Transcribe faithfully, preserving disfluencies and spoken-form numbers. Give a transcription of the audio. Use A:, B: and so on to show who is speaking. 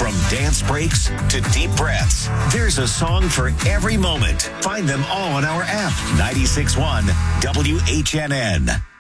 A: From dance breaks to deep breaths, there's a song for every moment. Find them all on our app. ninety-six point one W H N N.